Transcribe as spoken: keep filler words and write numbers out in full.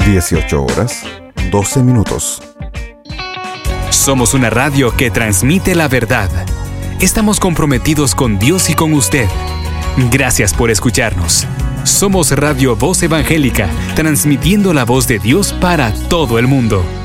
dieciocho horas, doce minutos. Somos una radio que transmite la verdad. Estamos comprometidos con Dios y con usted. Gracias por escucharnos. Somos Radio Voz Evangélica, transmitiendo la voz de Dios para todo el mundo.